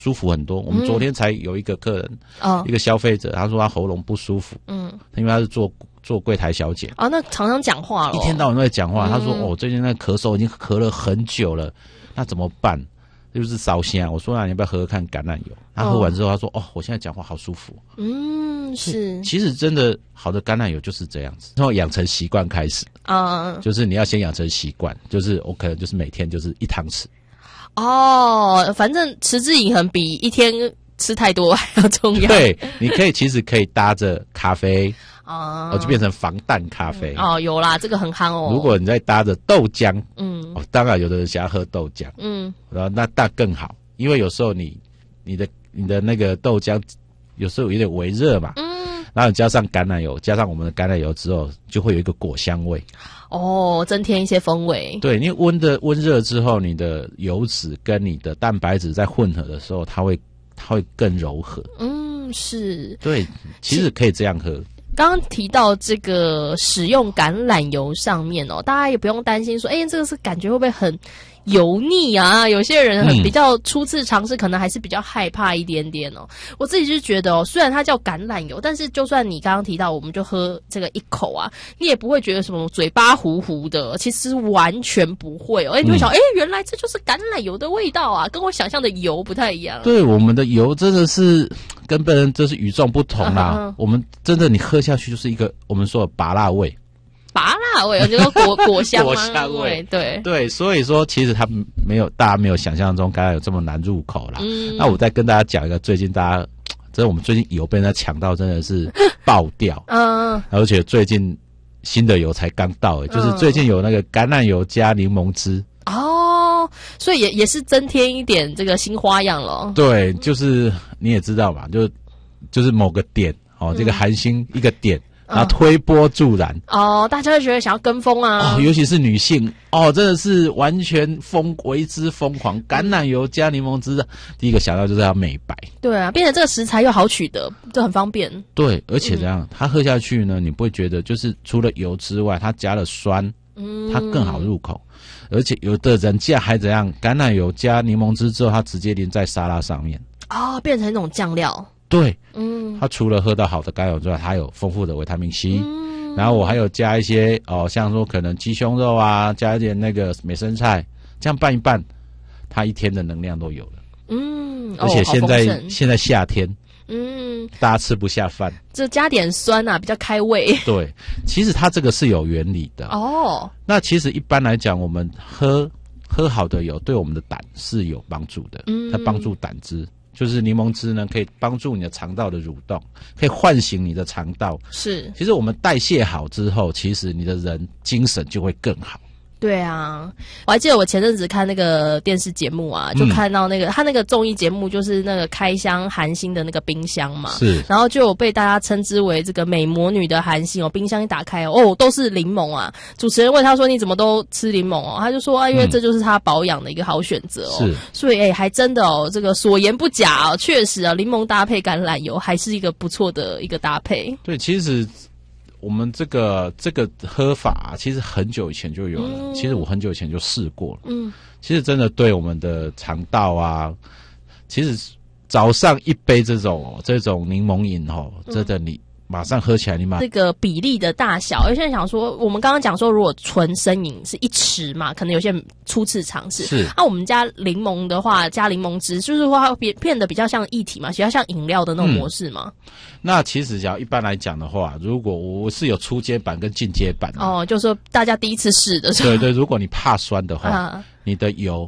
舒服很多。我们昨天才有一个客人，一个消费者，他说他喉咙不舒服，因为他是做柜台小姐啊，那常常讲话了， 一天到晚都在讲话。他说最近那咳嗽已经咳了很久了，那怎么办？就是烧香。我说你要不要喝喝看橄榄油？他喝完之后他说我现在讲话好舒服。 是。其实真的好的橄榄油就是这样子，从养成习惯开始就是你要先养成习惯，就是我可能就是每天就是1汤匙。 反正持之以恒比一天吃太多还要重要。 对，你其实可以搭着咖啡就变成防弹咖啡。 有啦，这个很夯哦。 如果你再搭着豆浆，当然有的人想要喝豆浆，那更好，因为有时候你的那个豆浆有时候有点微热嘛，然后你加上橄榄油，加上我们的橄榄油之后，就会有一个果香味。 增添一些风味。 对，因为温热之后，你的油脂跟你的蛋白质在混合的时候，它会更柔和。 是。对， 其实可以这样喝。 刚刚提到这个使用橄榄油上面大家也不用担心说，这个是感觉会不会很油腻啊？有些人比较初次尝试，可能还是比较害怕一点点我自己就觉得虽然它叫橄榄油，但是就算你刚刚提到，我们就喝这个一口啊，你也不会觉得什么嘴巴糊糊的，其实完全不会你会想，原来这就是橄榄油的味道啊，跟我想象的油不太一样。 对，我们的油真的是跟别人就是与众不同啦。我们真的你喝下去就是一个我们说的拔辣味。 拔辣味，我觉得果香果香味， 对， 所以说其实它大家没有想象中橄榄油这么难入口啦。那我再跟大家讲一个最近大家，真的我们最近油被人家抢到，真的是爆掉。而且最近新的油才刚到，就是最近有那个橄榄油加柠檬汁。 所以也是增添一点这个新花样了。 对，就是你也知道嘛，就是某个点这个韩星一个点。然后推波助澜大家会觉得想要跟风啊尤其是女性真的是完全为之疯狂。橄榄油加柠檬汁，第一个想到就是要美白。 对啊，并且这个食材又好取得，就很方便。 对，而且这样它喝下去呢，你不会觉得就是除了油之外，它加了酸，它更好入口。而且有的人竟然还怎样，橄榄油加柠檬汁之后，它直接淋在沙拉上面变成那种酱料。 对，它除了喝到好的橄榄油之外，它还有丰富的维他命 C，然后我还有加一些像说可能鸡胸肉啊，加一点那个美生菜，这样拌一拌，它一天的能量都有了。而且现在夏天，大家吃不下饭， 就加点酸比较开胃。 对，其实它这个是有原理的。那其实一般来讲，我们喝好的油，对我们的胆是有帮助的，它帮助胆汁。就是柠檬汁呢，可以帮助你的肠道的蠕动，可以唤醒你的肠道。是，其实我们代谢好之后，其实你的人精神就会更好。 对啊，我还记得我前阵子看那个电视节目就看到他那个综艺节目，就是那个开箱韩星的那个冰箱嘛，是，然后就有被大家称之为这个美魔女的韩星冰箱一打开都是柠檬啊。主持人问他说你怎么都吃柠檬他就说因为这就是他保养的一个好选择是，所以还真的这个所言不假确实柠檬搭配橄榄油还是一个不错的一个搭配。 对，其实我们这个喝法其实很久以前就有了，其实我很久以前就试过了。其实真的对我们的肠道其实早上一杯这种柠檬饮真的你马上喝起来，这个比例的大小，有些人想说，我们刚刚讲说，如果纯生饮是1匙嘛，可能有些人初次尝试。是，我们加柠檬的话，加柠檬汁，就是说它会变得比较像液体嘛，比较像饮料的那种模式嘛。 那其实只要一般来讲的话，如果我是有初阶版跟进阶版就是说大家第一次试的时候， 对，如果你怕酸的话，你的油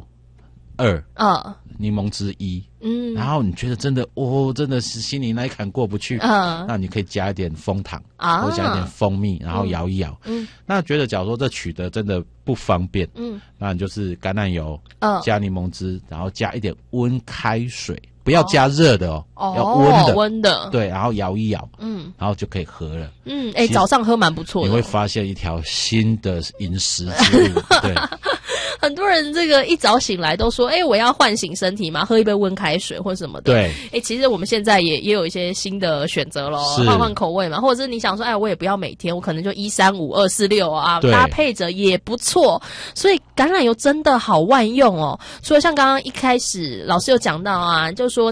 2，柠檬汁1，然后你觉得真的真的是心里那一坎过不去，那你可以加一点枫糖或者加一点蜂蜜，然后摇一摇。那觉得假如说这取得真的不方便，那你就是橄榄油加柠檬汁，然后加一点温开水，不要加热的要温的，对，然后摇一摇，然后就可以喝了。 早上喝蛮不错的， 你会发现一条新的饮食之路。对。 很多人这个一早醒来都说，我要唤醒身体嘛，喝一杯温开水或什么的。 对， 其实我们现在也有一些新的选择咯，换口味嘛，或者是你想说，我也不要每天，我可能就135-246啊，搭配着也不错。所以橄榄油真的好万用哦。除了像刚刚一开始老师有讲到啊，就是说